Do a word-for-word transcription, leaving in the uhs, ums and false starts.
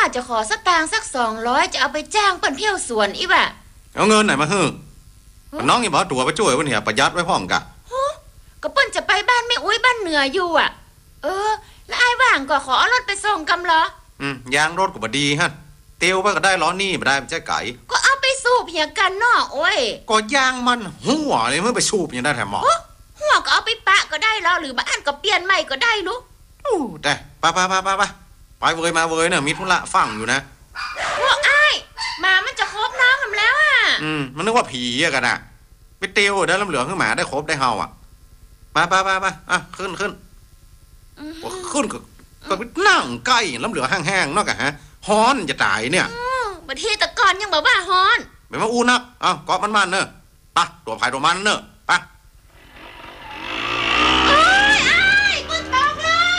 จะขอสตางค์สักสองร้อยจะเอาไปจ้างเปิ้นเที่ยวสวนอีว่ะเอาเงินไหนมาฮึน้องอย่าบอกตัวไปช่วยวันนี้ประหยัดไว้พร้อมกะก็เปิ้นจะไปบ้านแม่อุ้ยบ้านเหนืออยู่อ่ะเออแล้วไอ้ว่างก็ขอเอารถไปส่งกำเหรออืมยางรถก็บ่ดีฮะเตียวไปก็ได้ล้อนี่บ่ได้มันจะไก่ก็เอาไปสูบเหี่ยกันเนาะโอ้ยก็ยางมันหัวเลยเมื่อไปสูบยังได้แถมหมอหัวก็เอาไปปะก็ได้แล้วหรือบ้านก็เปลี่ยนใหม่ก็ได้ลูกอู้แต่ไปไปไปไปไปไปเวยมาเวยเนี่ยมีธุระฟังอยู่นะพวกไอ้มามันจะครบน้องทำแล้วอ่ะอืมมันนึกว่าผีอะกันอะไปเตียวได้ลำเหลืองขึ้นหมาได้ครบได้เฮาอ่ะมาไปไปไปอ่ะขึ้นขึ้นขึ้นก็ก็ไปนั่งใกล้ลำเหลืองแห้งๆนอกจากฮะฮ้อนจะตายเนี่ยประเทศตะกอนยังบอกว่าฮ้อนไม่มาอู้นักอ่ะเกาะมันมันเนอะปะตัวภายตัวมันเนอะ